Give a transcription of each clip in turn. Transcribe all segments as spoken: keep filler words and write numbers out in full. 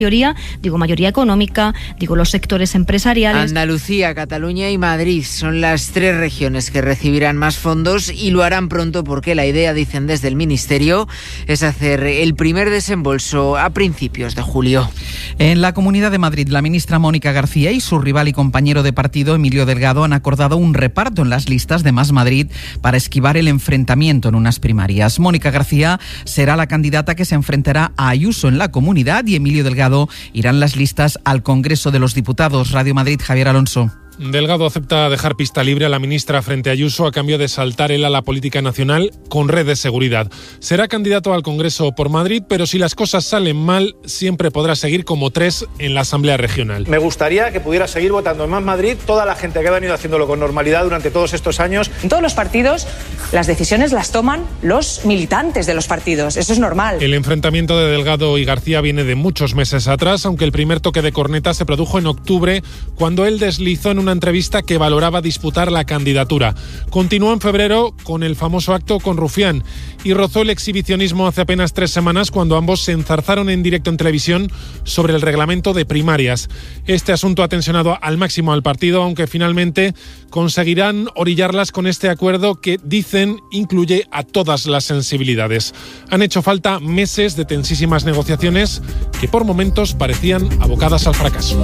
mayoría, digo mayoría económica, digo los sectores empresariales. Andalucía, Cataluña y Madrid son las tres regiones que recibirán más fondos y lo harán pronto porque la idea, dicen desde el Ministerio, es hacer el primer desembolso a principios de julio. En la Comunidad de Madrid, la ministra Mónica García y su rival y compañero de partido, Emilio Delgado, han acordado un reparto en las listas de Más Madrid para esquivar el enfrentamiento en unas primarias. Mónica García será la candidata que se enfrentará a Ayuso en la Comunidad y Emilio Delgado irán las listas al Congreso de los Diputados. Radio Madrid, Javier Alonso. Delgado acepta dejar pista libre a la ministra frente a Ayuso a cambio de saltar él a la política nacional con red de seguridad. Será candidato al Congreso por Madrid, pero si las cosas salen mal, siempre podrá seguir como tres en la Asamblea Regional. Me gustaría que pudiera seguir votando en Más Madrid toda la gente que ha venido haciéndolo con normalidad durante todos estos años. En todos los partidos, las decisiones las toman los militantes de los partidos. Eso es normal. El enfrentamiento de Delgado y García viene de muchos meses atrás, aunque el primer toque de corneta se produjo en octubre, cuando él deslizó en una entrevista que valoraba disputar la candidatura. Continuó en febrero con el famoso acto con Rufián y rozó el exhibicionismo hace apenas tres semanas cuando ambos se enzarzaron en directo en televisión sobre el reglamento de primarias. Este asunto ha tensionado al máximo al partido, aunque finalmente conseguirán orillarlas con este acuerdo que, dicen, incluye a todas las sensibilidades. Han hecho falta meses de tensísimas negociaciones que por momentos parecían abocadas al fracaso.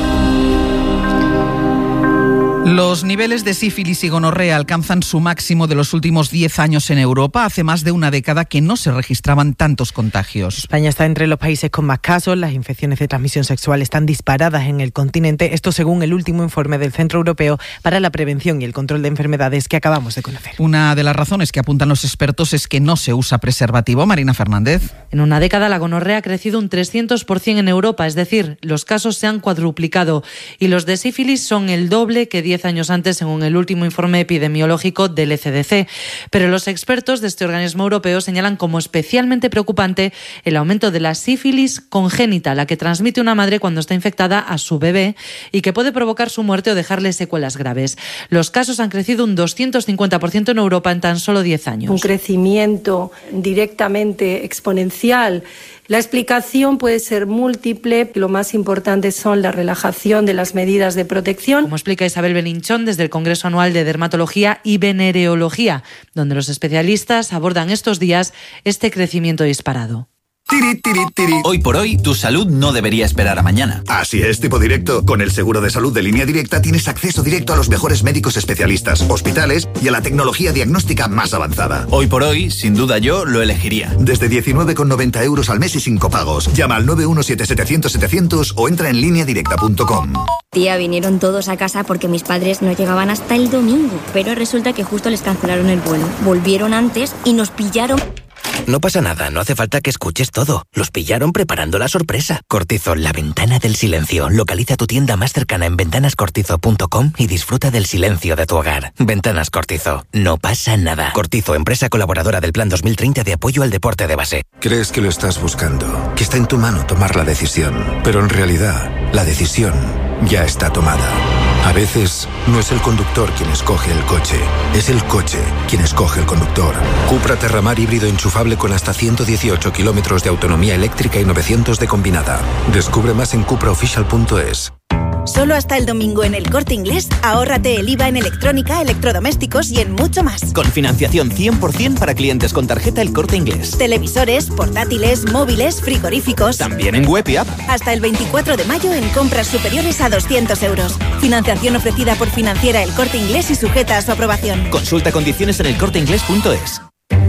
Los niveles de sífilis y gonorrea alcanzan su máximo de los últimos diez años en Europa. Hace más de una década que no se registraban tantos contagios. España está entre los países con más casos. Las infecciones de transmisión sexual están disparadas en el continente. Esto según el último informe del Centro Europeo para la Prevención y el Control de Enfermedades que acabamos de conocer. Una de las razones que apuntan los expertos es que no se usa preservativo. Marina Fernández. En una década la gonorrea ha crecido un trescientos por ciento en Europa, es decir, los casos se han cuadruplicado y los de sífilis son el doble que diez años antes, según el último informe epidemiológico del E C D C. Pero los expertos de este organismo europeo señalan como especialmente preocupante el aumento de la sífilis congénita, la que transmite una madre cuando está infectada a su bebé y que puede provocar su muerte o dejarle secuelas graves. Los casos han crecido un doscientos cincuenta por ciento en Europa en tan solo diez años. Un crecimiento directamente exponencial. La explicación puede ser múltiple. Lo más importante son la relajación de las medidas de protección. Como explica Isabel Belinchón desde el Congreso Anual de Dermatología y Venereología, donde los especialistas abordan estos días este crecimiento disparado. Tiri, tiri, tiri. Hoy por hoy, tu salud no debería esperar a mañana. Así es, tipo directo. Con el seguro de salud de Línea Directa tienes acceso directo a los mejores médicos especialistas, hospitales y a la tecnología diagnóstica más avanzada. Hoy por hoy, sin duda yo lo elegiría. Desde diecinueve con noventa euros al mes y sin copagos. Llama al nueve uno siete setecientos setecientos o entra en línea directa punto com. Tía, vinieron todos a casa porque mis padres no llegaban hasta el domingo. Pero resulta que justo les cancelaron el vuelo. Volvieron antes y nos pillaron... No pasa nada, no hace falta que escuches todo. Los pillaron preparando la sorpresa. Cortizo, la ventana del silencio. Localiza tu tienda más cercana en ventanas cortizo punto com y disfruta del silencio de tu hogar. Ventanas Cortizo, no pasa nada. Cortizo, empresa colaboradora del Plan dos mil treinta de apoyo al deporte de base. Crees que lo estás buscando, que está en tu mano tomar la decisión, pero en realidad, la decisión ya está tomada. A veces, no es el conductor quien escoge el coche, es el coche quien escoge el conductor. Cupra Terramar híbrido enchufable con hasta ciento dieciocho kilómetros de autonomía eléctrica y novecientos de combinada. Descubre más en cupra oficial punto es. Solo hasta el domingo en El Corte Inglés, ahórrate el I V A en electrónica, electrodomésticos y en mucho más. Con financiación cien por ciento para clientes con tarjeta El Corte Inglés. Televisores, portátiles, móviles, frigoríficos. También en web y app. Hasta el veinticuatro de mayo en compras superiores a doscientos euros. Financiación ofrecida por Financiera El Corte Inglés y sujeta a su aprobación. Consulta condiciones en el corte inglés punto es.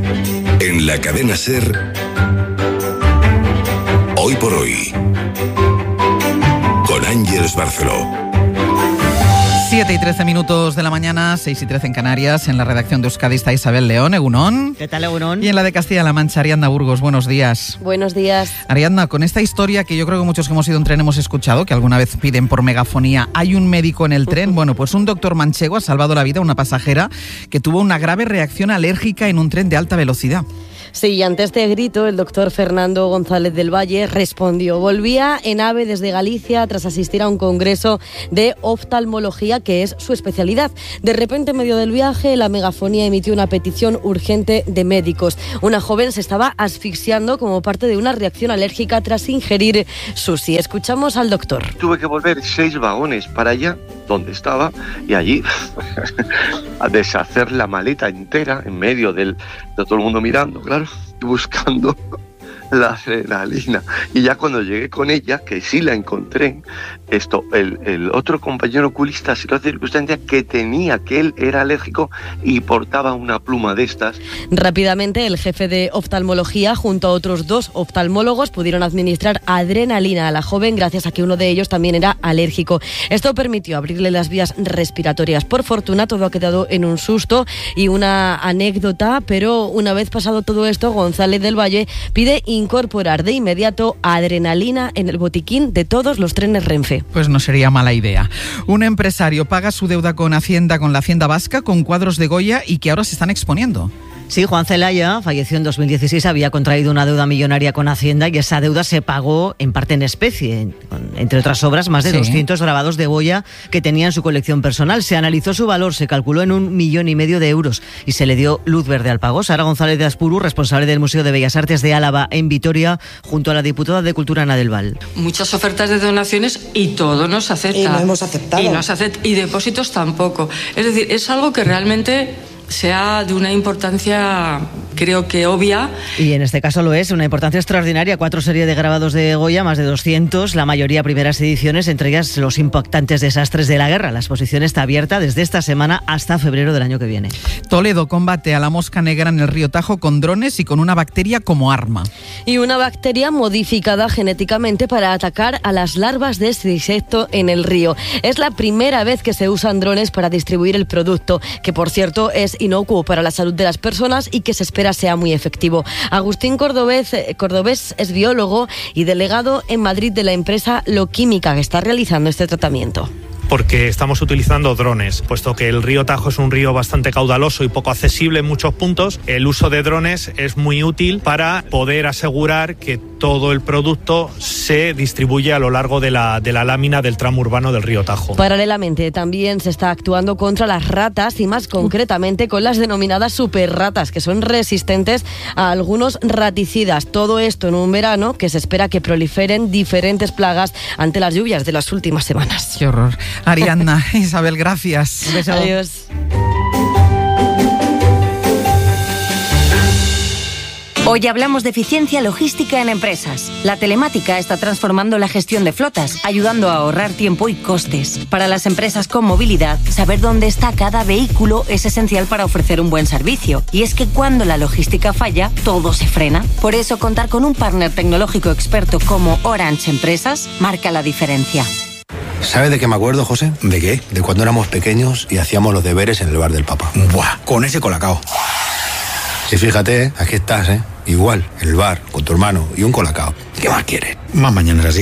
En la cadena SER, hoy por hoy, con Ángeles Barceló. siete y trece minutos de la mañana, seis y trece en Canarias. En la redacción de Euskadi está Isabel León, Egunon. ¿Qué tal, Egunon? Y en la de Castilla-La Mancha, Ariadna Burgos. Buenos días. Buenos días. Ariadna, con esta historia que yo creo que muchos que hemos ido en tren hemos escuchado, que alguna vez piden por megafonía, hay un médico en el tren. Bueno, pues un doctor manchego ha salvado la vida a una pasajera que tuvo una grave reacción alérgica en un tren de alta velocidad. Sí, y ante este grito, el doctor Fernando González del Valle respondió. Volvía en AVE desde Galicia tras asistir a un congreso de oftalmología, que es su especialidad. De repente, en medio del viaje, la megafonía emitió una petición urgente de médicos. Una joven se estaba asfixiando como parte de una reacción alérgica tras ingerir sushi. Escuchamos al doctor. Tuve que volver seis vagones para allá, donde estaba, y allí a deshacer la maleta entera en medio del, de todo el mundo mirando, claro, buscando la adrenalina. Y ya cuando llegué con ella, que sí la encontré, esto, el, el otro compañero oculista se dio circunstancia que tenía, que él era alérgico y portaba una pluma de estas. Rápidamente, el jefe de oftalmología, junto a otros dos oftalmólogos, pudieron administrar adrenalina a la joven gracias a que uno de ellos también era alérgico. Esto permitió abrirle las vías respiratorias. Por fortuna, todo ha quedado en un susto y una anécdota, pero una vez pasado todo esto, González del Valle pide incorporar de inmediato adrenalina en el botiquín de todos los trenes Renfe. Pues no sería mala idea. Un empresario paga su deuda con Hacienda, con la Hacienda Vasca, con cuadros de Goya y que ahora se están exponiendo. Sí, Juan Celaya falleció en dos mil dieciséis, había contraído una deuda millonaria con Hacienda y esa deuda se pagó en parte en especie, entre otras obras, más de sí. doscientos grabados de Goya que tenía en su colección personal. Se analizó su valor, se calculó en un millón y medio de euros y se le dio luz verde al pago. Sara González de Aspuru, responsable del Museo de Bellas Artes de Álava en Vitoria, junto a la diputada de Cultura Ana del Val. Muchas ofertas de donaciones y todo no se acepta. Y no hemos aceptado. Y, no se acepta, y depósitos tampoco. Es decir, es algo que realmente sea de una importancia, creo que obvia. Y en este caso lo es, una importancia extraordinaria. Cuatro series de grabados de Goya, más de doscientos, la mayoría primeras ediciones, entre ellas los impactantes desastres de la guerra. La exposición está abierta desde esta semana hasta febrero del año que viene. Toledo combate a la mosca negra en el río Tajo con drones y con una bacteria como arma. Y una bacteria modificada genéticamente para atacar a las larvas de este insecto en el río. Es la primera vez que se usan drones para distribuir el producto, que por cierto es inocuo para la salud de las personas y que se espera sea muy efectivo. Agustín Cordobés, Cordobés es biólogo y delegado en Madrid de la empresa Loquímica, que está realizando este tratamiento. Porque estamos utilizando drones, puesto que el río Tajo es un río bastante caudaloso y poco accesible en muchos puntos. El uso de drones es muy útil para poder asegurar que todo el producto se distribuye a lo largo de la, de la lámina del tramo urbano del río Tajo. Paralelamente, también se está actuando contra las ratas y más concretamente con las denominadas superratas, que son resistentes a algunos raticidas. Todo esto en un verano que se espera que proliferen diferentes plagas ante las lluvias de las últimas semanas. Qué horror. Ariadna, Isabel, gracias. Un beso. Adiós. Hoy hablamos de eficiencia logística en empresas. La telemática está transformando la gestión de flotas, ayudando a ahorrar tiempo y costes. Para las empresas con movilidad, saber dónde está cada vehículo es esencial para ofrecer un buen servicio. Y es que cuando la logística falla, todo se frena. Por eso, contar con un partner tecnológico experto como Orange Empresas marca la diferencia. ¿Sabe de qué me acuerdo, José? ¿De qué? De cuando éramos pequeños y hacíamos los deberes en el bar del Papa. Buah, con ese colacao. Y fíjate, ¿eh? Aquí estás, ¿eh? Igual, en el bar, con tu hermano y un colacao. ¿Qué más quieres? Más mañana así.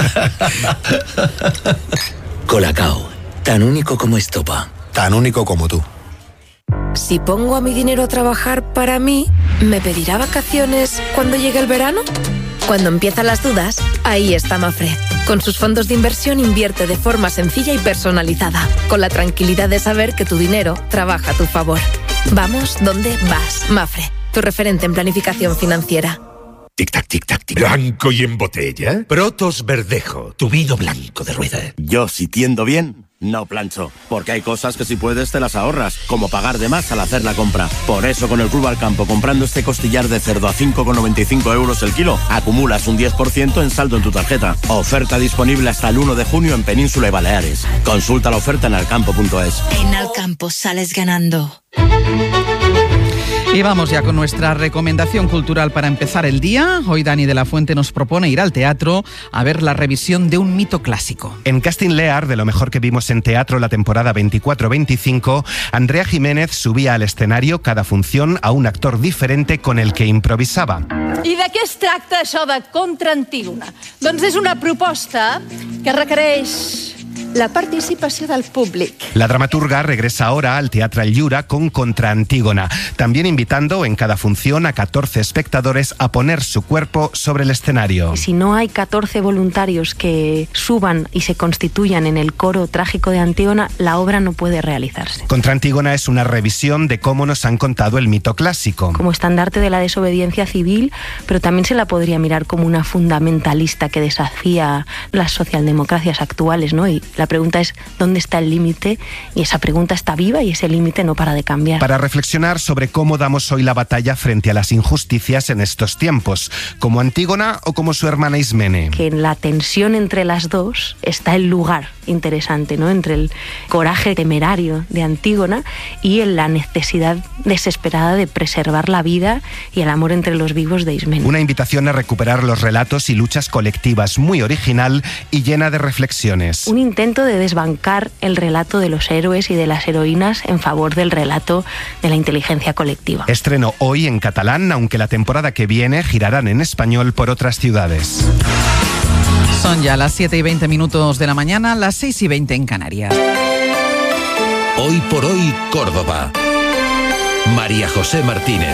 Colacao, tan único como estopa. Tan único como tú. Si pongo a mi dinero a trabajar para mí, ¿me pedirá vacaciones cuando llegue el verano? Cuando empiezan las dudas, ahí está Mafre. Con sus fondos de inversión invierte de forma sencilla y personalizada, con la tranquilidad de saber que tu dinero trabaja a tu favor. Vamos donde vas, Mafre, tu referente en planificación financiera. Tic-tac, tic-tac, tic. ¿Blanco y en botella? Protos Verdejo, tu vino blanco de rueda. Yo, si tiendo bien, no plancho, porque hay cosas que si puedes te las ahorras, como pagar de más al hacer la compra. Por eso con el Club Alcampo, comprando este costillar de cerdo a cinco con noventa y cinco euros el kilo, acumulas un diez por ciento en saldo en tu tarjeta. Oferta disponible hasta el uno de junio en Península y Baleares. Consulta la oferta en alcampo punto es. En Alcampo sales ganando. Y vamos ya con nuestra recomendación cultural para empezar el día. Hoy Dani de la Fuente nos propone ir al teatro a ver la revisión de un mito clásico. En Casting Lear, de lo mejor que vimos en teatro la temporada veinticuatro veinticinco, Andrea Jiménez subía al escenario cada función a un actor diferente con el que improvisaba. I de què es tracta això de Contra Antígona? Doncs és una proposta que requereix la participació del públic. La dramaturga regresa ahora al Teatro El Llura con Contra Antígona, también invitando en cada función a catorce espectadores a poner su cuerpo sobre el escenario. Si no hay catorce voluntarios que suban y se constituyan en el coro trágico de Antígona, la obra no puede realizarse. Contra Antígona es una revisión de cómo nos han contado el mito clásico. Como estandarte de la desobediencia civil, pero también se la podría mirar como una fundamentalista que desafía las socialdemocracias actuales, ¿no? Y la pregunta es, ¿dónde está el límite? Y esa pregunta está viva y ese límite no para de cambiar. Para reflexionar sobre cómo damos hoy la batalla frente a las injusticias en estos tiempos, como Antígona o como su hermana Ismene. Que en la tensión entre las dos está el lugar interesante, ¿no? Entre el coraje temerario de Antígona y en la necesidad desesperada de preservar la vida y el amor entre los vivos de Ismene. Una invitación a recuperar los relatos y luchas colectivas, muy original y llena de reflexiones. Un intento de desbancar el relato de los héroes y de las heroínas en favor del relato de la inteligencia colectiva. Estreno hoy en catalán, aunque la temporada que viene girarán en español por otras ciudades. Son ya las siete y veinte minutos de la mañana, las seis y veinte en Canarias. Hoy por hoy, Córdoba. María José Martínez.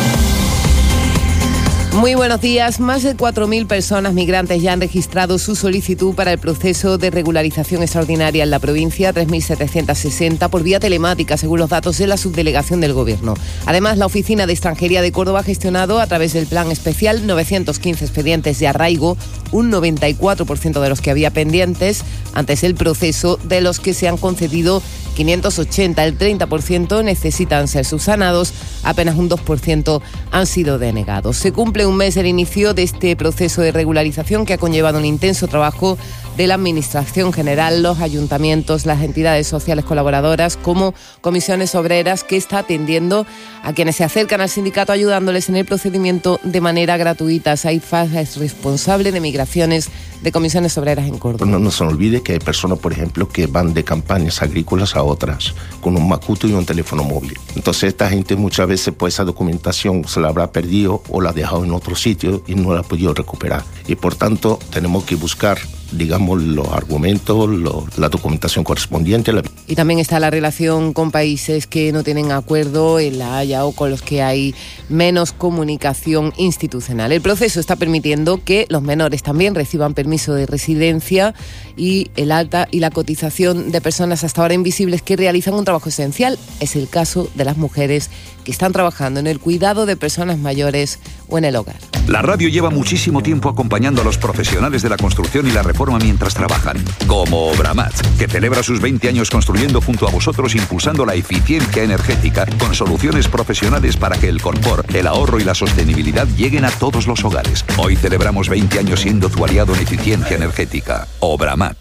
Muy buenos días. Más de cuatro mil personas migrantes ya han registrado su solicitud para el proceso de regularización extraordinaria en la provincia, tres mil setecientos sesenta, por vía telemática, según los datos de la subdelegación del Gobierno. Además, la Oficina de Extranjería de Córdoba ha gestionado, a través del plan especial, novecientos quince expedientes de arraigo, un noventa y cuatro por ciento de los que había pendientes antes del proceso, de los que se han concedido quinientos ochenta, el treinta por ciento necesitan ser subsanados, apenas un dos por ciento han sido denegados. Se cumple un mes del inicio de este proceso de regularización que ha conllevado un intenso trabajo de la Administración General, los ayuntamientos, las entidades sociales colaboradoras, como comisiones obreras, que está atendiendo a quienes se acercan al sindicato, ayudándoles en el procedimiento de manera gratuita. Said Faz es responsable de migraciones de comisiones obreras en Córdoba. No, no se nos olvide que hay personas, por ejemplo, que van de campañas agrícolas a otras con un macuto y un teléfono móvil. Entonces esta gente muchas veces, pues, esa documentación se la habrá perdido o la ha dejado en otro sitio y no la ha podido recuperar. Y por tanto tenemos que buscar, digamos, los argumentos, lo, la documentación correspondiente. La... Y también está la relación con países que no tienen acuerdo en La Haya o con los que hay menos comunicación institucional. El proceso está permitiendo que los menores también reciban permiso de residencia y el alta y la cotización de personas hasta ahora invisibles que realizan un trabajo esencial. Es el caso de las mujeres que están trabajando en el cuidado de personas mayores o en el hogar. La radio lleva muchísimo tiempo acompañando a los profesionales de la construcción y la reforma mientras trabajan, como Obramat, que celebra sus veinte años construyendo junto a vosotros, impulsando la eficiencia energética con soluciones profesionales para que el confort, el ahorro y la sostenibilidad lleguen a todos los hogares. Hoy celebramos veinte años siendo tu aliado en eficiencia energética. Obramat.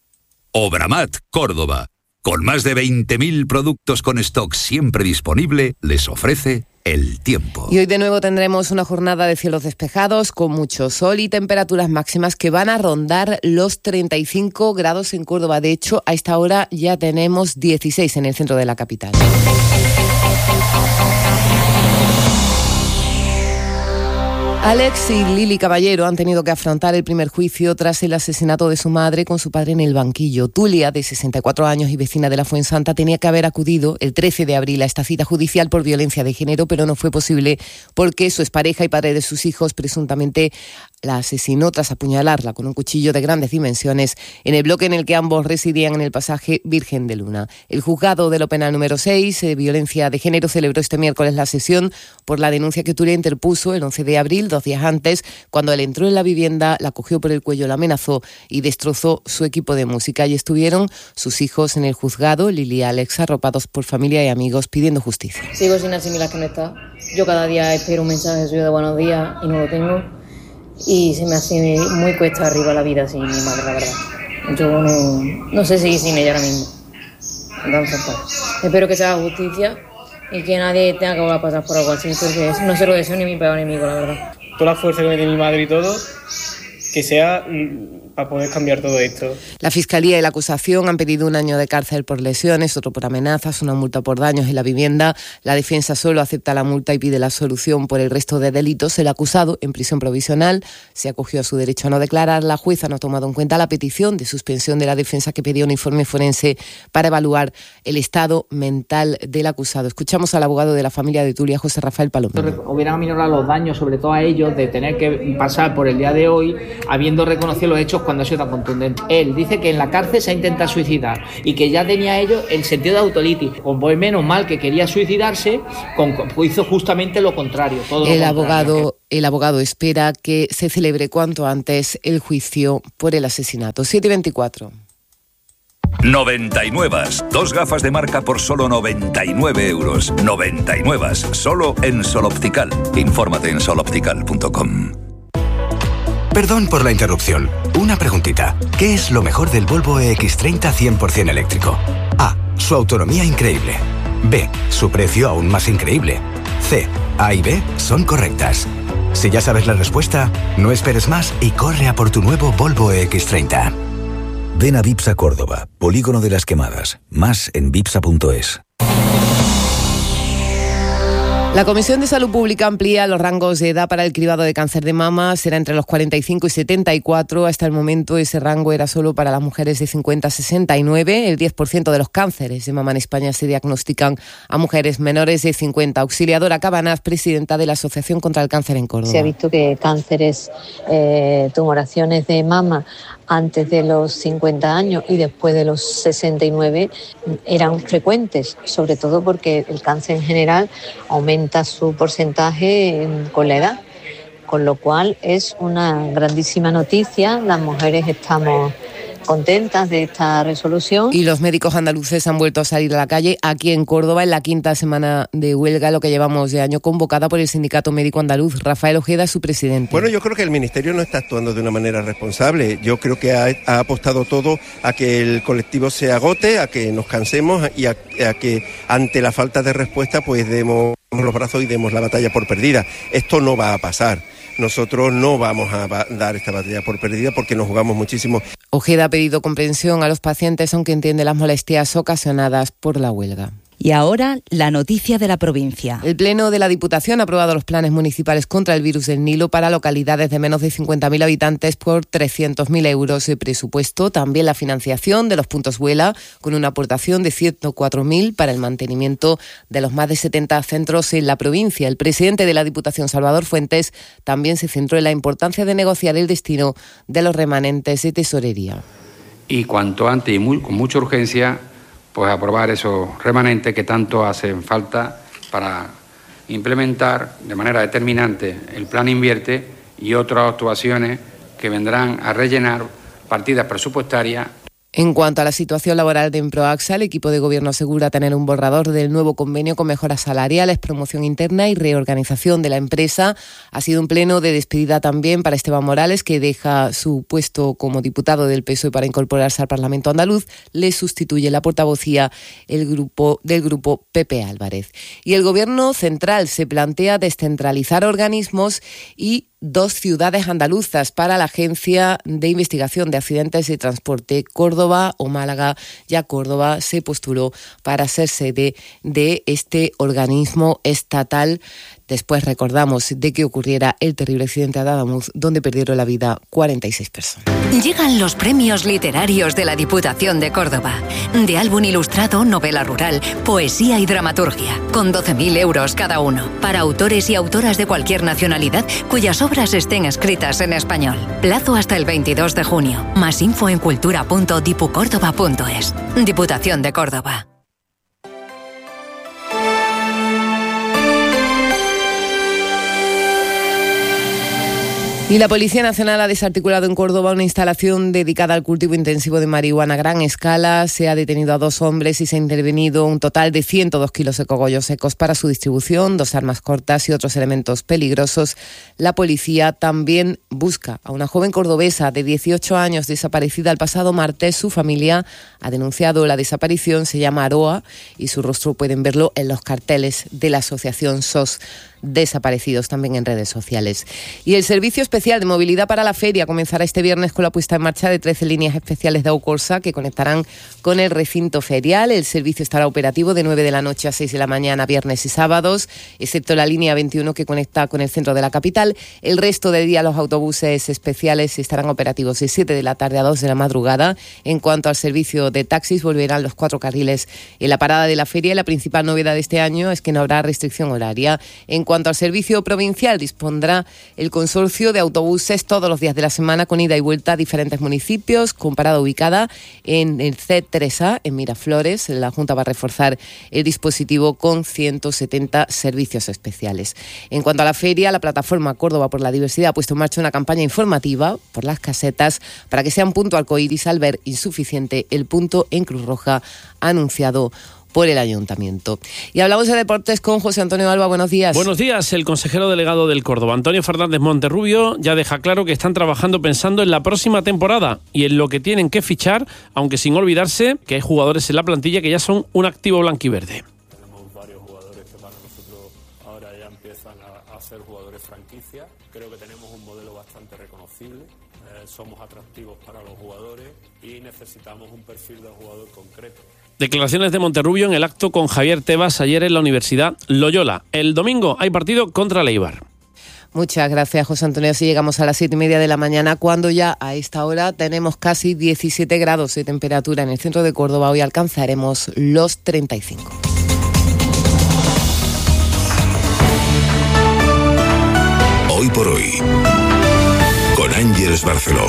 Obramat, Córdoba. Con más de veinte mil productos con stock siempre disponible, les ofrece el tiempo. Y hoy de nuevo tendremos una jornada de cielos despejados con mucho sol y temperaturas máximas que van a rondar los treinta y cinco grados en Córdoba. De hecho, a esta hora ya tenemos dieciséis en el centro de la capital. Alex y Lili Caballero han tenido que afrontar el primer juicio tras el asesinato de su madre con su padre en el banquillo. Tulia, de sesenta y cuatro años y vecina de la Fuensanta, tenía que haber acudido el trece de abril a esta cita judicial por violencia de género, pero no fue posible porque su expareja y padre de sus hijos presuntamente la asesinó tras apuñalarla con un cuchillo de grandes dimensiones en el bloque en el que ambos residían en el pasaje Virgen de Luna. El juzgado de lo penal número seis de violencia de género celebró este miércoles la sesión por la denuncia que Tulia interpuso el once de abril, dos días antes, cuando él entró en la vivienda, la cogió por el cuello, la amenazó y destrozó su equipo de música. Y estuvieron sus hijos en el juzgado, Lili y Alex, arropados por familia y amigos pidiendo justicia. Sigo sin asimilar que no está. Yo cada día espero un mensaje suyo de buenos días y no lo tengo. Y se me hace muy cuesta arriba la vida sin mi madre, la verdad. Yo no, no sé seguir sin ella ahora mismo. Entonces, pues, espero que se haga justicia y que nadie tenga que volver a pasar por algo así, porque no se lo deseo ni mi peor enemigo, la verdad. Toda la fuerza que me tiene mi madre y todo, que sea para poder cambiar todo esto. La Fiscalía y la acusación han pedido un año de cárcel por lesiones, otro por amenazas, una multa por daños en la vivienda. La defensa solo acepta la multa y pide la absolución por el resto de delitos. El acusado, en prisión provisional, se acogió a su derecho a no declarar. La jueza no ha tomado en cuenta la petición de suspensión de la defensa que pedía un informe forense para evaluar el estado mental del acusado. Escuchamos al abogado de la familia de Tulia, José Rafael Palomino. Hubieran aminorado los daños, sobre todo a ellos, de tener que pasar por el día de hoy habiendo reconocido los hechos cuando ha sido tan contundente. Él dice que en la cárcel se ha intentado suicidar y que ya tenía ellos el sentido de autolitis. Pues menos mal que quería suicidarse, con, hizo justamente lo contrario. Todo el, lo abogado, contrario. el abogado espera que se celebre cuanto antes el juicio por el asesinato. siete y veinticuatro. noventa y nueve. Dos gafas de marca por solo noventa y nueve euros. noventa y nueve. Solo en Sol Optical. Infórmate en sol optical punto com. Perdón por la interrupción. Una preguntita. ¿Qué es lo mejor del Volvo E X treinta cien por ciento eléctrico? A. Su autonomía increíble. B. Su precio aún más increíble. C. A y B son correctas. Si ya sabes la respuesta, no esperes más y corre a por tu nuevo Volvo E X treinta. Ven a Vipsa Córdoba, Polígono de las Quemadas. Más en vipsa punto es. La Comisión de Salud Pública amplía los rangos de edad para el cribado de cáncer de mama. Será entre los cuarenta y cinco y setenta y cuatro. Hasta el momento ese rango era solo para las mujeres de cincuenta a sesenta y nueve. El diez por ciento de los cánceres de mama en España se diagnostican a mujeres menores de cincuenta. Auxiliadora Cabanás, presidenta de la Asociación contra el Cáncer en Córdoba. Se ha visto que cánceres, eh, tumoraciones de mama antes de los cincuenta años y después de los sesenta y nueve eran frecuentes, sobre todo porque el cáncer en general aumenta su porcentaje con la edad, con lo cual es una grandísima noticia. Las mujeres estamos contentas de esta resolución. Y los médicos andaluces han vuelto a salir a la calle aquí en Córdoba en la quinta semana de huelga, lo que llevamos de año, convocada por el Sindicato Médico Andaluz. Rafael Ojeda, su presidente. Bueno, yo creo que el Ministerio no está actuando de una manera responsable. Yo creo que ha, ha apostado todo a que el colectivo se agote, a que nos cansemos y a, a que ante la falta de respuesta pues demos los brazos y demos la batalla por perdida. Esto no va a pasar. Nosotros no vamos a dar esta batalla por perdida porque nos jugamos muchísimo. Ojeda ha pedido comprensión a los pacientes, aunque entiende las molestias ocasionadas por la huelga. Y ahora, la noticia de la provincia. El Pleno de la Diputación ha aprobado los planes municipales contra el virus del Nilo para localidades de menos de cincuenta mil habitantes por trescientos mil euros de presupuesto. También la financiación de los puntos Vuela, con una aportación de ciento cuatro mil para el mantenimiento de los más de setenta centros en la provincia. El presidente de la Diputación, Salvador Fuentes, también se centró en la importancia de negociar el destino de los remanentes de tesorería. Y cuanto antes y muy, con mucha urgencia, pues aprobar esos remanentes que tanto hacen falta para implementar de manera determinante el Plan Invierte y otras actuaciones que vendrán a rellenar partidas presupuestarias. En cuanto a la situación laboral de Emproaxa, el equipo de gobierno asegura tener un borrador del nuevo convenio con mejoras salariales, promoción interna y reorganización de la empresa. Ha sido un pleno de despedida también para Esteban Morales, que deja su puesto como diputado del P S O E para incorporarse al Parlamento andaluz. Le sustituye la portavocía el grupo, del grupo Pepe Álvarez. Y el gobierno central se plantea descentralizar organismos y dos ciudades andaluzas para la Agencia de Investigación de Accidentes de Transporte. Córdoba o Málaga. Ya Córdoba se postuló para ser sede de este organismo estatal. Después, recordamos, de que ocurriera el terrible accidente de Adamuz, donde perdieron la vida cuarenta y seis personas. Llegan los premios literarios de la Diputación de Córdoba. De álbum ilustrado, novela rural, poesía y dramaturgia. Con doce mil euros cada uno. Para autores y autoras de cualquier nacionalidad cuyas obras estén escritas en español. Plazo hasta el veintidós de junio. Más info en cultura punto dipucórdoba punto es. Diputación de Córdoba. Y la Policía Nacional ha desarticulado en Córdoba una instalación dedicada al cultivo intensivo de marihuana a gran escala. Se ha detenido a dos hombres y se ha intervenido un total de ciento dos kilos de cogollos secos para su distribución, dos armas cortas y otros elementos peligrosos. La policía también busca a una joven cordobesa de dieciocho años desaparecida el pasado martes. Su familia ha denunciado la desaparición, se llama Aroa y su rostro pueden verlo en los carteles de la asociación S O S desaparecidos también en redes sociales. Y el Servicio Especial de Movilidad para la Feria comenzará este viernes con la puesta en marcha de trece líneas especiales de Aucorsa que conectarán con el recinto ferial. El servicio estará operativo de nueve de la noche a seis de la mañana, viernes y sábados, excepto la línea veintiuno que conecta con el centro de la capital. El resto del día los autobuses especiales estarán operativos de siete de la tarde a dos de la madrugada. En cuanto al servicio de taxis, volverán los cuatro carriles en la parada de la feria y la principal novedad de este año es que no habrá restricción horaria. En cuanto al servicio provincial, dispondrá el consorcio de autobuses todos los días de la semana con ida y vuelta a diferentes municipios, con parada ubicada en el C tres A, en Miraflores. La Junta va a reforzar el dispositivo con ciento setenta servicios especiales. En cuanto a la feria, la plataforma Córdoba por la Diversidad ha puesto en marcha una campaña informativa por las casetas para que sea un punto arcoíris al ver insuficiente el punto en Cruz Roja anunciado por el Ayuntamiento. Y hablamos de deportes con José Antonio Alba. Buenos días. Buenos días. El consejero delegado del Córdoba, Antonio Fernández Monterrubio, ya deja claro que están trabajando pensando en la próxima temporada y en lo que tienen que fichar, aunque sin olvidarse que hay jugadores en la plantilla que ya son un activo blanquiverde. Tenemos varios jugadores que para nosotros ahora ya empiezan a, a ser jugadores franquicia. Creo que tenemos un modelo bastante reconocible. Eh, somos atractivos para los jugadores y necesitamos un perfil de jugador concreto. Declaraciones de Monterrubio en el acto con Javier Tebas ayer en la Universidad Loyola. El domingo hay partido contra el Eibar. Muchas gracias, José Antonio. Así llegamos a las siete y media de la mañana, cuando ya a esta hora tenemos casi diecisiete grados de temperatura en el centro de Córdoba. Hoy alcanzaremos los treinta y cinco. Hoy por hoy, con Ángeles Barceló.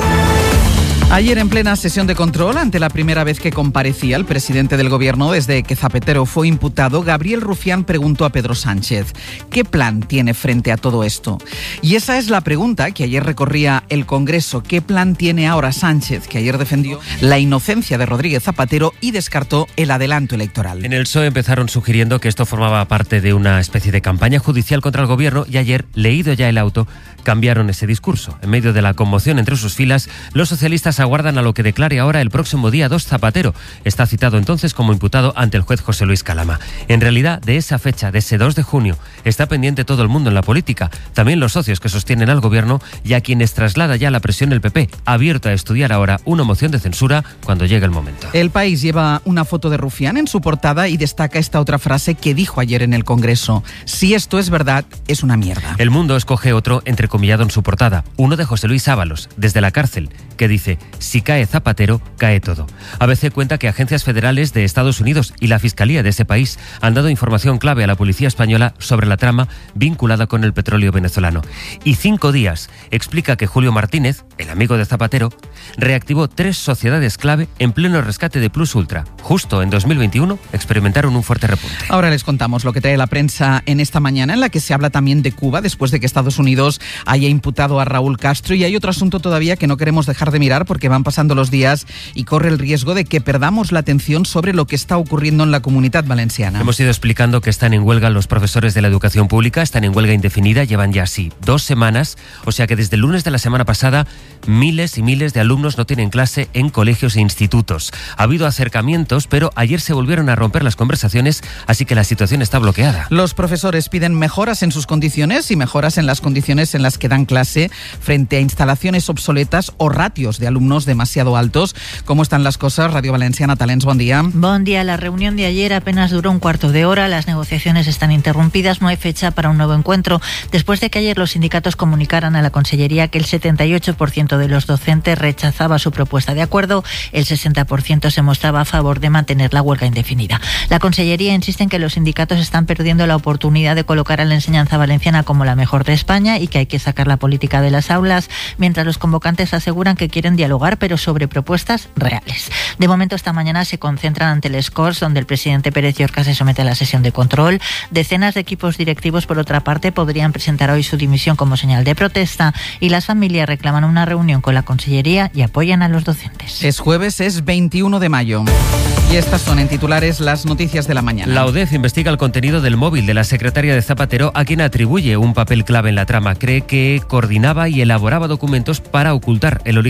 Ayer, en plena sesión de control, ante la primera vez que comparecía el presidente del Gobierno desde que Zapatero fue imputado, Gabriel Rufián preguntó a Pedro Sánchez: ¿qué plan tiene frente a todo esto? Y esa es la pregunta que ayer recorría el Congreso. ¿Qué plan tiene ahora Sánchez, que ayer defendió la inocencia de Rodríguez Zapatero y descartó el adelanto electoral? En el P S O E empezaron sugiriendo que esto formaba parte de una especie de campaña judicial contra el Gobierno y ayer, leído ya el auto, cambiaron ese discurso. En medio de la conmoción entre sus filas, los socialistas aguardan a lo que declare ahora el próximo día dos Zapatero. Está citado entonces como imputado ante el juez José Luis Calama. En realidad, de esa fecha, de ese dos de junio, está pendiente todo el mundo en la política, también los socios que sostienen al Gobierno y a quienes traslada ya la presión el P P, abierto a estudiar ahora una moción de censura cuando llegue el momento. El País lleva una foto de Rufián en su portada y destaca esta otra frase que dijo ayer en el Congreso: si esto es verdad, es una mierda. El Mundo escoge otro entrecomillado en su portada, uno de José Luis Ábalos, desde la cárcel, que dice: si cae Zapatero, cae todo. A B C cuenta que agencias federales de Estados Unidos y la Fiscalía de ese país han dado información clave a la policía española sobre la trama vinculada con el petróleo venezolano. Y Cinco Días explica que Julio Martínez, el amigo de Zapatero, reactivó tres sociedades clave en pleno rescate de Plus Ultra. Justo en dos mil veintiuno experimentaron un fuerte repunte. Ahora les contamos lo que trae la prensa en esta mañana, en la que se habla también de Cuba, después de que Estados Unidos haya imputado a Raúl Castro. Y hay otro asunto todavía que no queremos dejar de mirar, porque van pasando los días y corre el riesgo de que perdamos la atención sobre lo que está ocurriendo en la Comunidad Valenciana. Hemos ido explicando que están en huelga los profesores de la educación pública, están en huelga indefinida, llevan ya así dos semanas, o sea que desde el lunes de la semana pasada miles y miles de alumnos no tienen clase en colegios e institutos. Ha habido acercamientos, pero ayer se volvieron a romper las conversaciones, así que la situación está bloqueada. Los profesores piden mejoras en sus condiciones y mejoras en las condiciones en las que dan clase frente a instalaciones obsoletas o ratios de alumnos demasiado altos. ¿Cómo están las cosas? Radio Valenciana Talents, buen día. Buen día. La reunión de ayer apenas duró un cuarto de hora. Las negociaciones están interrumpidas. No hay fecha para un nuevo encuentro, después de que ayer los sindicatos comunicaran a la Consellería que el setenta y ocho por ciento de los docentes rechazaba su propuesta de acuerdo. El sesenta por ciento se mostraba a favor de mantener la huelga indefinida. La Consellería insiste en que los sindicatos están perdiendo la oportunidad de colocar a la enseñanza valenciana como la mejor de España y que hay que sacar la política de las aulas, mientras los convocantes aseguran que quieren dialogar, pero sobre propuestas reales. De momento, esta mañana se concentran ante el Scores, donde el presidente Pérez Llorca se somete a la sesión de control. Decenas de equipos directivos, por otra parte, podrían presentar hoy su dimisión como señal de protesta, y las familias reclaman una reunión con la Consellería y apoyan a los docentes. Es jueves, es veintiuno de mayo. Y estas son en titulares las noticias de la mañana. La UDEF investiga el contenido del móvil de la secretaria de Zapatero, a quien atribuye un papel clave en la trama. Cree que coordinaba y elaboraba documentos para ocultar el origen del dinero.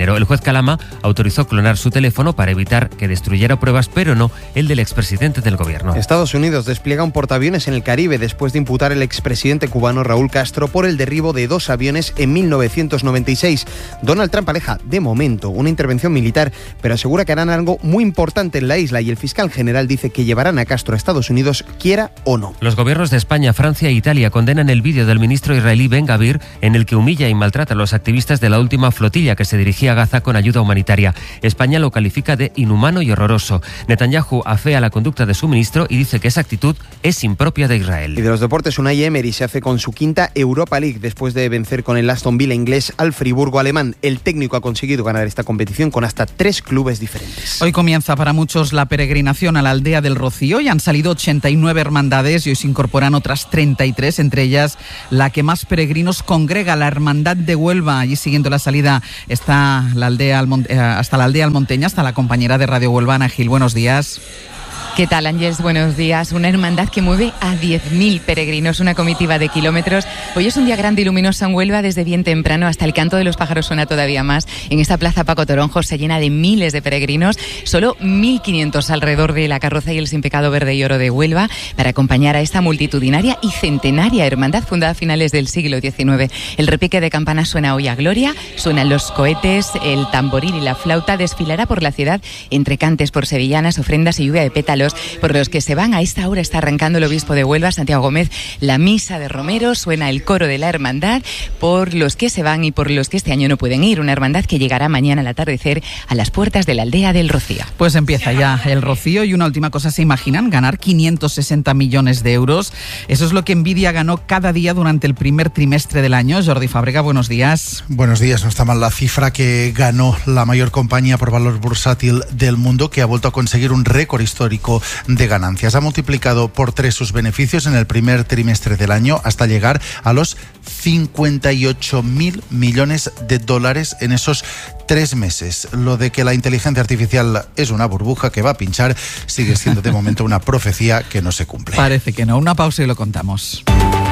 enero. El juez Calama autorizó clonar su teléfono para evitar que destruyera pruebas, pero no el del expresidente del gobierno. Estados Unidos despliega un portaaviones en el Caribe después de imputar al expresidente cubano Raúl Castro por el derribo de dos aviones en mil novecientos noventa y seis. Donald Trump aleja, de momento, una intervención militar, pero asegura que harán algo muy importante en la isla y el fiscal general dice que llevarán a Castro a Estados Unidos, quiera o no. Los gobiernos de España, Francia e Italia condenan el vídeo del ministro israelí Ben Gavir en el que humilla y maltrata a los activistas de la última flotilla que se dirigía a Gaza con ayuda humanitaria. España lo califica de inhumano y horroroso. Netanyahu afea la conducta de su ministro y dice que esa actitud es impropia de Israel. Y de los deportes, Unai Emery se hace con su quinta Europa League después de vencer con el Aston Villa inglés al Friburgo alemán. El técnico ha conseguido ganar esta competición con hasta tres clubes diferentes. Hoy comienza para muchos la peregrinación a la aldea del Rocío y han salido ochenta y nueve hermandades y hoy se incorporan otras treinta y tres, entre ellas la que más peregrinos congrega, la Hermandad de Huelva. Allí siguiendo la salida está la aldea Almonte, hasta la aldea almonteña, hasta la compañera de Radio Huelva, Ana Gil. Buenos días. ¿Qué tal, Ángeles? Buenos días. Una hermandad que mueve a diez mil peregrinos, una comitiva de kilómetros. Hoy es un día grande y luminoso en Huelva, desde bien temprano hasta el canto de los pájaros suena todavía más. En esta plaza Paco Toronjo se llena de miles de peregrinos, solo mil quinientos alrededor de la carroza y el sin pecado verde y oro de Huelva para acompañar a esta multitudinaria y centenaria hermandad fundada a finales del siglo diecinueve. El repique de campanas suena hoy a gloria, suenan los cohetes, el tamboril y la flauta. Desfilará por la ciudad entre cantes por sevillanas, ofrendas y lluvia de pétalos. Por los que se van, a esta hora está arrancando el obispo de Huelva, Santiago Gómez, la misa de Romero, suena el coro de la hermandad, por los que se van y por los que este año no pueden ir, una hermandad que llegará mañana al atardecer a las puertas de la aldea del Rocío. Pues empieza ya el Rocío y una última cosa, ¿se imaginan? Ganar quinientos sesenta millones de euros. Eso es lo que Nvidia ganó cada día durante el primer trimestre del año. Jordi Fábrega, buenos días. Buenos días, no está mal la cifra que ganó la mayor compañía por valor bursátil del mundo, que ha vuelto a conseguir un récord histórico de ganancias. Ha multiplicado por tres sus beneficios en el primer trimestre del año hasta llegar a los cincuenta y ocho mil millones de dólares en esos tres meses. Lo de que la inteligencia artificial es una burbuja que va a pinchar sigue siendo de momento una profecía que no se cumple. Parece que no. Una pausa y lo contamos.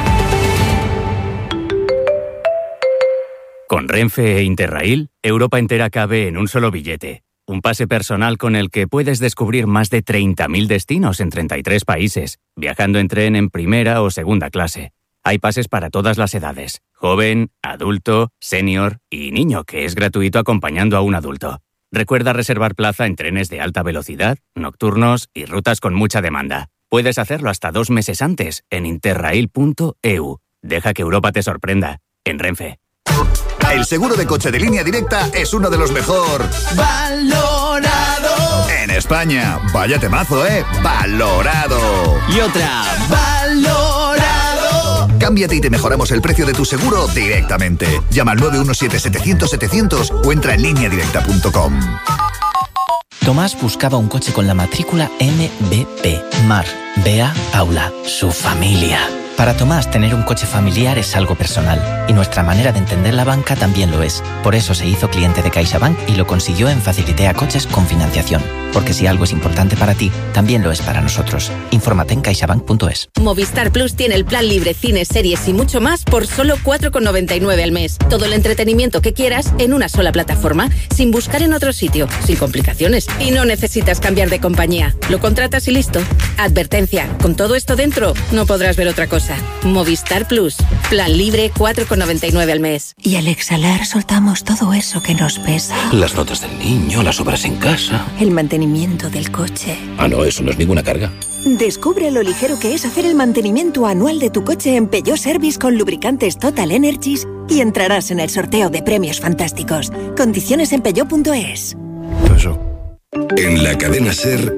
Con Renfe e Interrail, Europa entera cabe en un solo billete. Un pase personal con el que puedes descubrir más de treinta mil destinos en treinta y tres países, viajando en tren en primera o segunda clase. Hay pases para todas las edades, joven, adulto, senior y niño, que es gratuito acompañando a un adulto. Recuerda reservar plaza en trenes de alta velocidad, nocturnos y rutas con mucha demanda. Puedes hacerlo hasta dos meses antes en interrail punto e u. Deja que Europa te sorprenda. En Renfe. El seguro de coche de Línea Directa es uno de los mejor valorado en España. Vaya temazo, ¿eh? Valorado. Y otra, valorado. Cámbiate y te mejoramos el precio de tu seguro directamente. Llama al nueve uno siete, setecientos, setecientos o entra en línea directa punto com. Tomás buscaba un coche con la matrícula M B P. Mar, Bea, Paula, su familia. Para Tomás, tener un coche familiar es algo personal, y nuestra manera de entender la banca también lo es. Por eso se hizo cliente de CaixaBank y lo consiguió en Facilitea Coches con financiación. Porque si algo es importante para ti, también lo es para nosotros. Infórmate en caixabank punto es. Movistar Plus tiene el plan libre, cines, series y mucho más por solo cuatro con noventa y nueve al mes. Todo el entretenimiento que quieras en una sola plataforma, sin buscar en otro sitio, sin complicaciones. Y no necesitas cambiar de compañía. Lo contratas y listo. Advertencia, con todo esto dentro, no podrás ver otra cosa. Movistar Plus, plan libre cuatro con noventa y nueve al mes. Y al exhalar soltamos todo eso que nos pesa. Las notas del niño, las obras en casa. El mantenimiento del coche. Ah, no, eso no es ninguna carga. Descubre lo ligero que es hacer el mantenimiento anual de tu coche en Peugeot Service con lubricantes Total Energies y entrarás en el sorteo de premios fantásticos. Condiciones en peugeot punto es. Eso. En la cadena SER,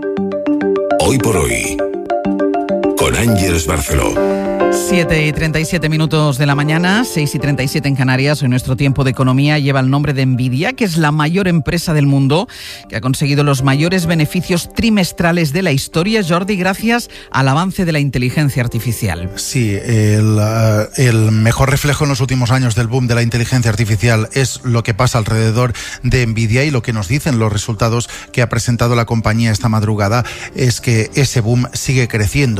hoy por hoy, con Ángeles Barceló. siete y treinta y siete minutos de la mañana, seis y treinta y siete en Canarias. Hoy nuestro tiempo de economía lleva el nombre de Nvidia, que es la mayor empresa del mundo, que ha conseguido los mayores beneficios trimestrales de la historia, Jordi, gracias al avance de la inteligencia artificial. Sí, el, uh, el mejor reflejo en los últimos años del boom de la inteligencia artificial es lo que pasa alrededor de Nvidia, y lo que nos dicen los resultados que ha presentado la compañía esta madrugada es que ese boom sigue creciendo.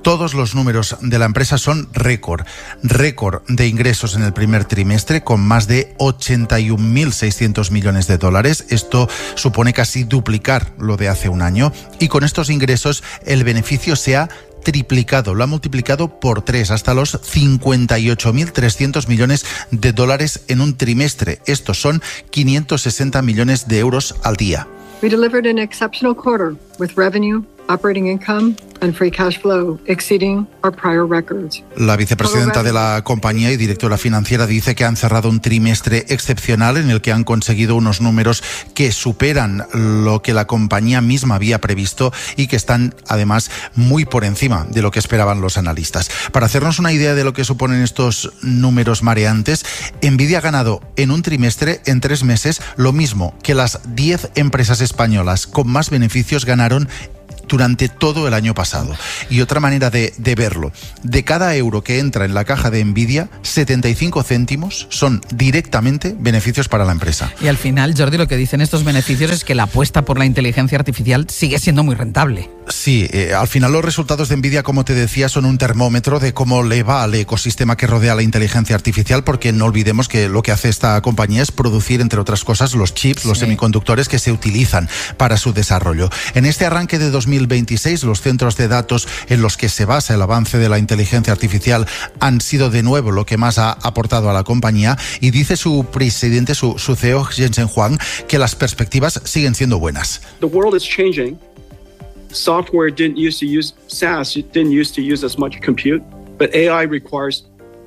Todos los números de la empresa son récord. Récord de ingresos en el primer trimestre con más de ochenta y un mil seiscientos millones de dólares. Esto supone casi duplicar lo de hace un año. Y con estos ingresos el beneficio se ha triplicado, lo ha multiplicado por tres hasta los cincuenta y ocho mil trescientos millones de dólares en un trimestre. Estos son quinientos sesenta millones de euros al día. We delivered an exceptional quarter with revenue, operating income and free cash flow exceeding our prior records. La vicepresidenta de la compañía y directora financiera dice que han cerrado un trimestre excepcional en el que han conseguido unos números que superan lo que la compañía misma había previsto y que están además muy por encima de lo que esperaban los analistas. Para hacernos una idea de lo que suponen estos números mareantes, Nvidia ha ganado en un trimestre, en tres meses, lo mismo que las diez empresas españolas con más beneficios ganaron durante todo el año pasado. Y otra manera de, de verlo, de cada euro que entra en la caja de Nvidia, setenta y cinco céntimos son directamente beneficios para la empresa. Y al final, Jordi, lo que dicen estos beneficios es que la apuesta por la inteligencia artificial sigue siendo muy rentable. Sí, eh, al final los resultados de Nvidia, como te decía, son un termómetro de cómo le va al ecosistema que rodea la inteligencia artificial, porque no olvidemos que lo que hace esta compañía es producir, entre otras cosas, los chips, los sí. semiconductores que se utilizan para su desarrollo. En este arranque de dos mil veintiséis, los centros de datos en los que se basa el avance de la inteligencia artificial han sido de nuevo lo que más ha aportado a la compañía, y dice su presidente, su, su C E O, Jensen Huang, que las perspectivas siguen siendo buenas. The world is changing. Software didn't used to use, SaaS didn't used to use as much compute, but A I requires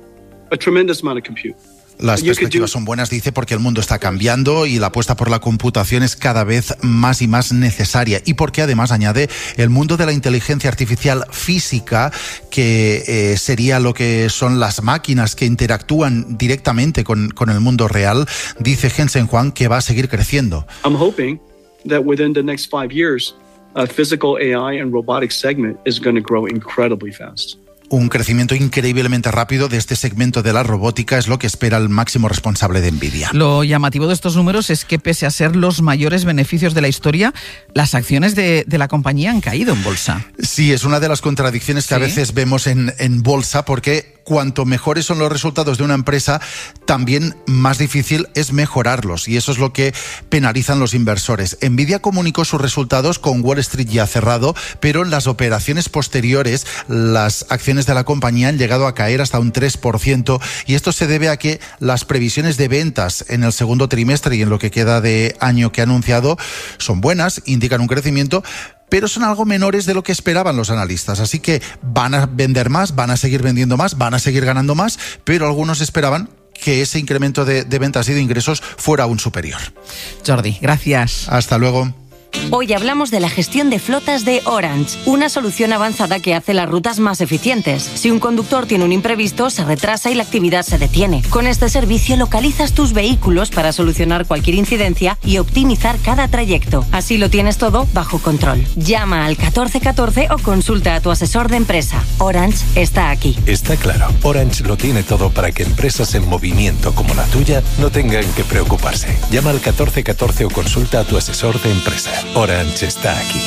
a tremendous amount of compute. Las perspectivas son buenas, dice, porque el mundo está cambiando y la apuesta por la computación es cada vez más y más necesaria. Y porque además, añade, el mundo de la inteligencia artificial física, que eh, sería lo que son las máquinas que interactúan directamente con, con el mundo real, dice Jensen Huang que va a seguir creciendo. I'm hoping that within the next five years, a physical A I and robotics segment is going to grow incredibly fast. Un crecimiento increíblemente rápido de este segmento de la robótica es lo que espera el máximo responsable de Nvidia. Lo llamativo de estos números es que, pese a ser los mayores beneficios de la historia, las acciones de, de la compañía han caído en bolsa. Sí, es una de las contradicciones que ¿Sí? a veces vemos en, en bolsa, porque cuanto mejores son los resultados de una empresa, también más difícil es mejorarlos, y eso es lo que penalizan los inversores. Nvidia comunicó sus resultados con Wall Street ya cerrado, pero en las operaciones posteriores las acciones de la compañía han llegado a caer hasta un tres por ciento, y esto se debe a que las previsiones de ventas en el segundo trimestre y en lo que queda de año que ha anunciado son buenas, indican un crecimiento, pero son algo menores de lo que esperaban los analistas. Así que van a vender más, van a seguir vendiendo más, van a seguir ganando más, pero algunos esperaban que ese incremento de, de ventas y de ingresos fuera aún superior. Jordi, gracias. Hasta luego. Hoy hablamos de la gestión de flotas de Orange, una solución avanzada que hace las rutas más eficientes. Si un conductor tiene un imprevisto, se retrasa y la actividad se detiene. Con este servicio localizas tus vehículos para solucionar cualquier incidencia y optimizar cada trayecto. Así lo tienes todo bajo control. Llama al catorce catorce o consulta a tu asesor de empresa. Orange está aquí. Está claro, Orange lo tiene todo para que empresas en movimiento como la tuya no tengan que preocuparse. Llama al catorce catorce o consulta a tu asesor de empresa. Orange está aquí.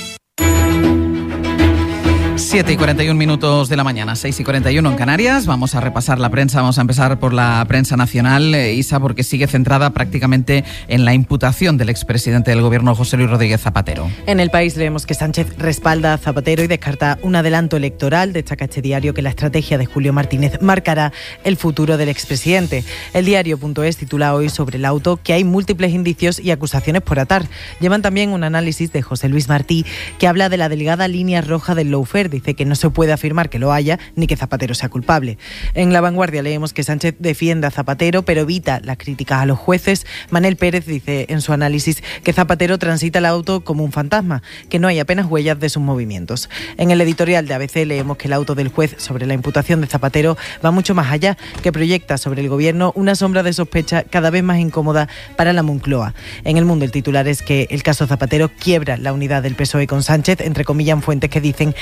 siete y cuarenta y un minutos de la mañana, seis y cuarenta y uno en Canarias. Vamos a repasar la prensa. Vamos a empezar por la prensa nacional, eh, Isa, porque sigue centrada prácticamente en la imputación del expresidente del gobierno, José Luis Rodríguez Zapatero. En El País leemos que Sánchez respalda a Zapatero y descarta un adelanto electoral. Destaca este diario que la estrategia de Julio Martínez marcará el futuro del expresidente. El diario.es titula hoy sobre el auto que hay múltiples indicios y acusaciones por atar. Llevan también un análisis de José Luis Martí que habla de la delgada línea roja del lawfare. Dice que no se puede afirmar que lo haya ni que Zapatero sea culpable. En La Vanguardia leemos que Sánchez defiende a Zapatero pero evita las críticas a los jueces. Manel Pérez dice en su análisis que Zapatero transita el auto como un fantasma, que no hay apenas huellas de sus movimientos. En el editorial de A B C leemos que el auto del juez sobre la imputación de Zapatero va mucho más allá, que proyecta sobre el gobierno una sombra de sospecha cada vez más incómoda para la Moncloa. En El Mundo el titular es que el caso Zapatero quiebra la unidad del P S O E con Sánchez, entre comillas fuentes que dicen que quizá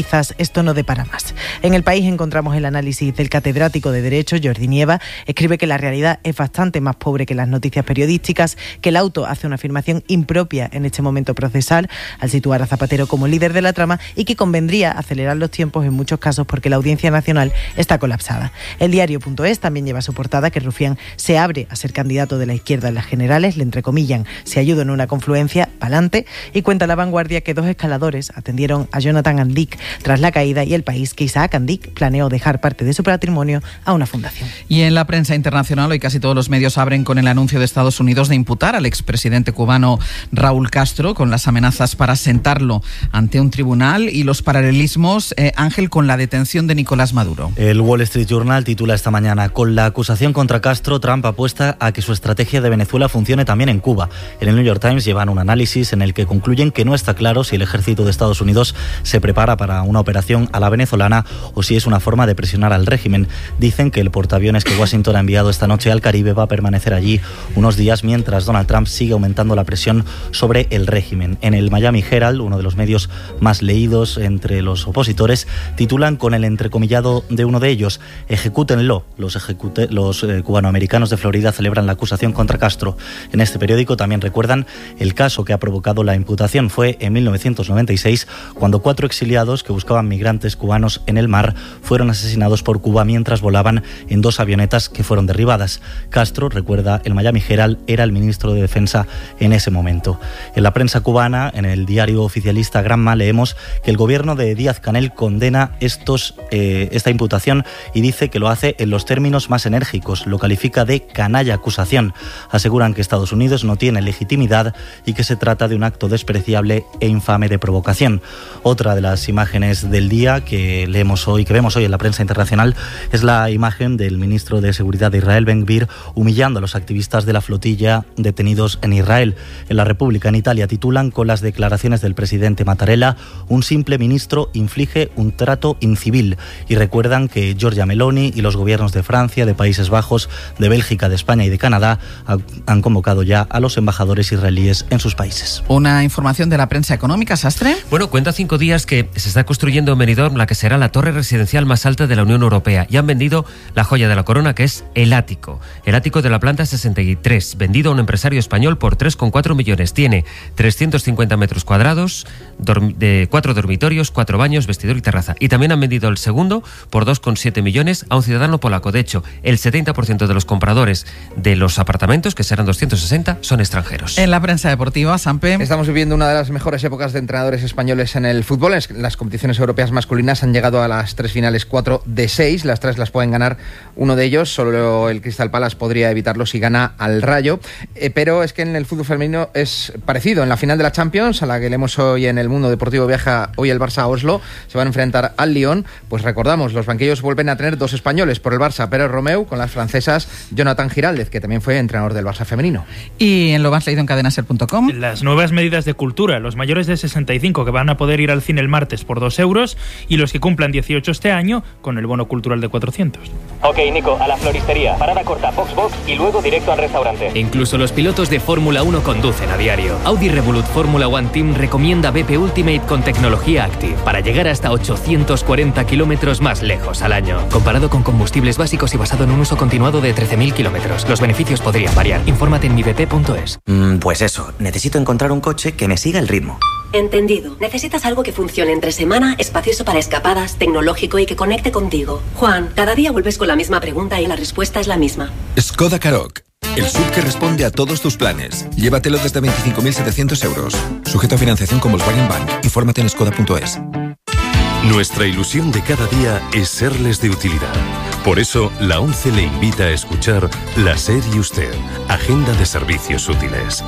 quizás esto no dé para más. En El País encontramos el análisis del catedrático de Derecho, Jordi Nieva. Escribe que la realidad es bastante más pobre que las noticias periodísticas, que el auto hace una afirmación impropia en este momento procesal al situar a Zapatero como líder de la trama y que convendría acelerar los tiempos en muchos casos porque la Audiencia Nacional está colapsada. El diario.es también lleva su portada que Rufián se abre a ser candidato de la izquierda en las generales, le entrecomillan, se ayuda en una confluencia, pa'lante, y cuenta La Vanguardia que dos escaladores atendieron a Jonathan Andic tras la caída y El País que Isaac Andic planeó dejar parte de su patrimonio a una fundación. Y en la prensa internacional hoy casi todos los medios abren con el anuncio de Estados Unidos de imputar al expresidente cubano Raúl Castro con las amenazas para sentarlo ante un tribunal y los paralelismos, eh, Ángel, con la detención de Nicolás Maduro. El Wall Street Journal titula esta mañana: con la acusación contra Castro, Trump apuesta a que su estrategia de Venezuela funcione también en Cuba. En el New York Times llevan un análisis en el que concluyen que no está claro si el ejército de Estados Unidos se prepara para una operación a la venezolana o si es una forma de presionar al régimen. Dicen que el portaaviones que Washington ha enviado esta noche al Caribe va a permanecer allí unos días mientras Donald Trump sigue aumentando la presión sobre el régimen. En el Miami Herald, uno de los medios más leídos entre los opositores, titulan con el entrecomillado de uno de ellos: ejecútenlo. Los, ejecute, los eh, cubanoamericanos de Florida celebran la acusación contra Castro. En este periódico también recuerdan el caso que ha provocado la imputación. Fue en mil novecientos noventa y seis cuando cuatro exiliados que buscaban migrantes cubanos en el mar fueron asesinados por Cuba mientras volaban en dos avionetas que fueron derribadas. Castro, recuerda el Miami Herald, era el ministro de Defensa en ese momento. En la prensa cubana, en el diario oficialista Granma, leemos que el gobierno de Díaz-Canel condena estos, eh, esta imputación y dice que lo hace en los términos más enérgicos. Lo califica de canalla acusación. Aseguran que Estados Unidos no tiene legitimidad y que se trata de un acto despreciable e infame de provocación. Otra de las imágenes del día que leemos hoy, que vemos hoy en la prensa internacional, es la imagen del ministro de Seguridad de Israel, Ben Gvir, humillando a los activistas de la flotilla detenidos en Israel. En La República, en Italia, titulan con las declaraciones del presidente Mattarella: un simple ministro inflige un trato incivil. Y recuerdan que Giorgia Meloni y los gobiernos de Francia, de Países Bajos, de Bélgica, de España y de Canadá han convocado ya a los embajadores israelíes en sus países. Una información de la prensa económica, Sastre. Bueno, cuenta cinco días que se está construyendo en Benidorm la que será la torre residencial más alta de la Unión Europea y han vendido la joya de la corona, que es el ático. El ático de la planta sesenta y tres, vendido a un empresario español por tres coma cuatro millones. Tiene trescientos cincuenta metros cuadrados, de cuatro dormitorios, cuatro baños, vestidor y terraza. Y también han vendido el segundo por dos coma siete millones a un ciudadano polaco. De hecho, el setenta por ciento de los compradores de los apartamentos, que serán doscientos sesenta, son extranjeros. En la prensa deportiva, Sampe. Estamos viviendo una de las mejores épocas de entrenadores españoles en el fútbol. Las competiciones europeas masculinas han llegado a las tres finales, cuatro de seis. Las tres las pueden ganar uno de ellos. Solo el Crystal Palace podría evitarlo si gana al Rayo. Eh, pero es que en el fútbol femenino es parecido. En la final de la Champions, a la que leemos hoy en El Mundo Deportivo, viaja hoy el Barça a Oslo, se van a enfrentar al Lyon. Pues recordamos, los banquillos vuelven a tener dos españoles. Por el Barça, Pérez Romeu, con las francesas Jonathan Giraldez, que también fue entrenador del Barça femenino. Y en lo más leído en cadena ser punto com. Las nuevas medidas de cultura, los mayores de sesenta y cinco que van a poder ir al cine el martes por dos euros y los que cumplan dieciocho este año con el bono cultural de cuatrocientos. Ok, Nico, a la floristería, parada corta, box box y luego directo al restaurante. Incluso los pilotos de Fórmula uno conducen a diario. Audi Revolut Fórmula One Team recomienda B P Ultimate con tecnología Active para llegar hasta ochocientos cuarenta kilómetros más lejos al año. Comparado con combustibles básicos y basado en un uso continuado de trece mil kilómetros. Los beneficios podrían variar. Infórmate en mi b p punto es. Mm, pues eso, necesito encontrar un coche que me siga el ritmo. Entendido. Necesitas algo que funcione entre semana, espacioso para escapadas, tecnológico y que conecte contigo. Juan, cada día vuelves con la misma pregunta y la respuesta es la misma. Skoda Karoq. El S U V que responde a todos tus planes. Llévatelo desde veinticinco mil setecientos euros. Sujeto a financiación con Volkswagen Bank. Infórmate en skoda punto es. Nuestra ilusión de cada día es serles de utilidad. Por eso, la ONCE le invita a escuchar La SER y Usted, Agenda de Servicios Útiles.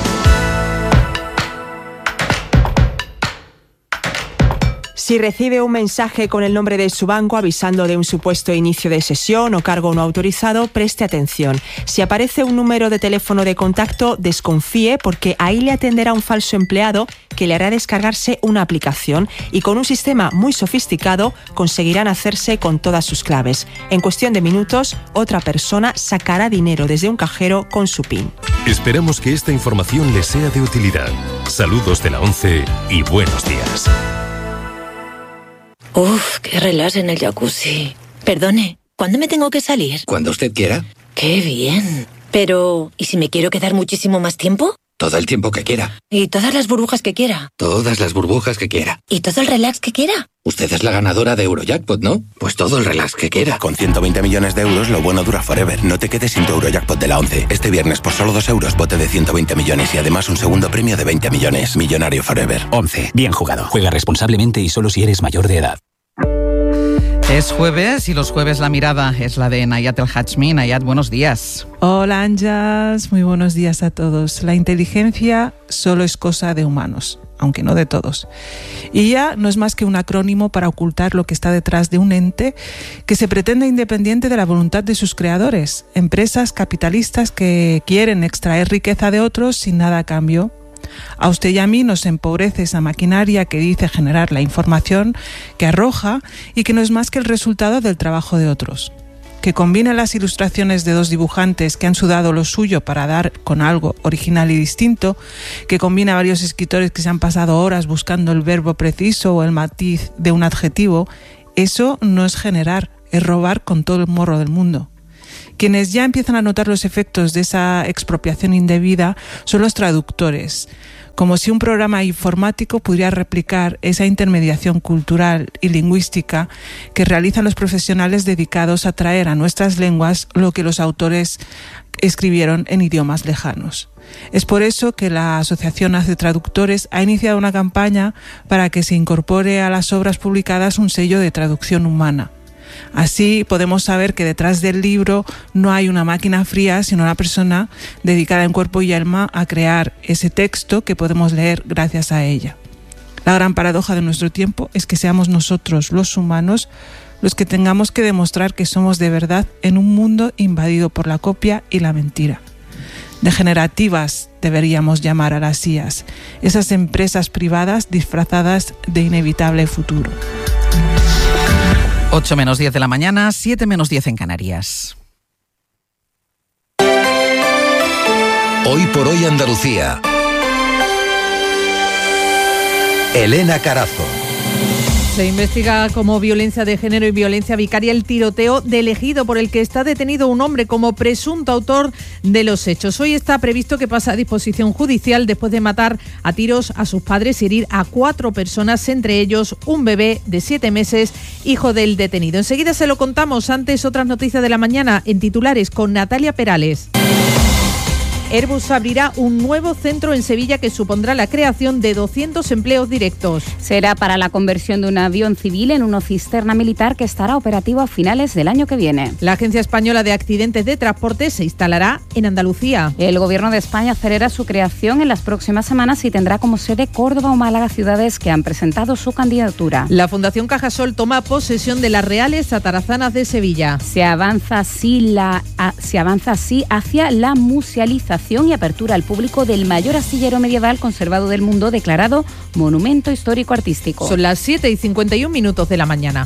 Si recibe un mensaje con el nombre de su banco avisando de un supuesto inicio de sesión o cargo no autorizado, preste atención. Si aparece un número de teléfono de contacto, desconfíe porque ahí le atenderá un falso empleado que le hará descargarse una aplicación y con un sistema muy sofisticado conseguirán hacerse con todas sus claves. En cuestión de minutos, otra persona sacará dinero desde un cajero con su PIN. Esperamos que esta información le sea de utilidad. Saludos de la ONCE y buenos días. Uf, qué relax en el jacuzzi. Perdone, ¿cuándo me tengo que salir? Cuando usted quiera. Qué bien. Pero, ¿y si me quiero quedar muchísimo más tiempo? Todo el tiempo que quiera. ¿Y todas las burbujas que quiera? Todas las burbujas que quiera. ¿Y todo el relax que quiera? Usted es la ganadora de Eurojackpot, ¿no? Pues todo el relax que quiera. Con ciento veinte millones de euros, lo bueno dura forever. No te quedes sin tu Eurojackpot de la once. Este viernes, por solo dos euros, bote de ciento veinte millones y además un segundo premio de veinte millones. Millonario forever. once. Bien jugado. Juega responsablemente y solo si eres mayor de edad. Es jueves y los jueves la mirada es la de Nayat El Hachmi. Nayat, buenos días. Hola, Anjas. Muy buenos días a todos. La inteligencia solo es cosa de humanos, aunque no de todos. Y ya no es más que un acrónimo para ocultar lo que está detrás de un ente que se pretende independiente de la voluntad de sus creadores. Empresas capitalistas que quieren extraer riqueza de otros sin nada a cambio. A usted y a mí nos empobrece esa maquinaria que dice generar la información que arroja y que no es más que el resultado del trabajo de otros. Que combina las ilustraciones de dos dibujantes que han sudado lo suyo para dar con algo original y distinto, que combina varios escritores que se han pasado horas buscando el verbo preciso o el matiz de un adjetivo, eso no es generar, es robar con todo el morro del mundo. Quienes ya empiezan a notar los efectos de esa expropiación indebida son los traductores, como si un programa informático pudiera replicar esa intermediación cultural y lingüística que realizan los profesionales dedicados a traer a nuestras lenguas lo que los autores escribieron en idiomas lejanos. Es por eso que la Asociación Hace Traductores ha iniciado una campaña para que se incorpore a las obras publicadas un sello de traducción humana. Así podemos saber que detrás del libro no hay una máquina fría, sino una persona dedicada en cuerpo y alma a crear ese texto que podemos leer gracias a ella. La gran paradoja de nuestro tiempo es que seamos nosotros, los humanos, los que tengamos que demostrar que somos de verdad en un mundo invadido por la copia y la mentira. Degenerativas deberíamos llamar a las I As, esas empresas privadas disfrazadas de inevitable futuro. ocho menos diez de la mañana, siete menos diez en Canarias. Hoy por hoy Andalucía. Elena Carazo. Se investiga como violencia de género y violencia vicaria el tiroteo de Ejido, por el que está detenido un hombre como presunto autor de los hechos. Hoy está previsto que pase a disposición judicial después de matar a tiros a sus padres y herir a cuatro personas, entre ellos un bebé de siete meses, hijo del detenido. Enseguida se lo contamos. Antes, otras noticias de la mañana en titulares con Natalia Perales. Airbus abrirá un nuevo centro en Sevilla que supondrá la creación de doscientos empleos directos. Será para la conversión de un avión civil en una cisterna militar que estará operativo a finales del año que viene. La Agencia Española de Accidentes de Transporte se instalará en Andalucía. El Gobierno de España acelera su creación en las próximas semanas y tendrá como sede Córdoba o Málaga, ciudades que han presentado su candidatura. La Fundación Cajasol toma posesión de las Reales Atarazanas de Sevilla. Se avanza así, la, a, se avanza así hacia la musealización y apertura al público del mayor astillero medieval conservado del mundo, declarado Monumento Histórico Artístico. Son las siete y cincuenta y un minutos de la mañana.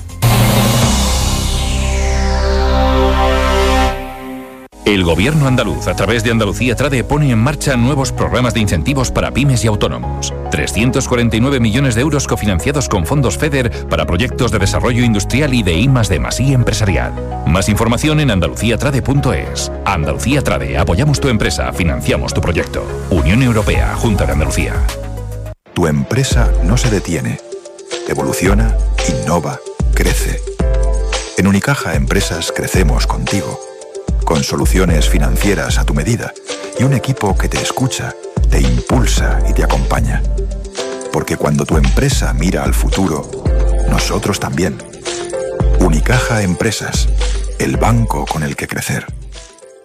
El Gobierno andaluz, a través de Andalucía Trade, pone en marcha nuevos programas de incentivos para pymes y autónomos. trescientos cuarenta y nueve millones de euros cofinanciados con fondos FEDER para proyectos de desarrollo industrial y de I más D más I empresarial. Más información en andalucía trade punto es. Andalucía Trade, apoyamos tu empresa, financiamos tu proyecto. Unión Europea, Junta de Andalucía. Tu empresa no se detiene. Evoluciona, innova, crece. En Unicaja Empresas crecemos contigo. Con soluciones financieras a tu medida y un equipo que te escucha, te impulsa y te acompaña. Porque cuando tu empresa mira al futuro, nosotros también. Unicaja Empresas, el banco con el que crecer.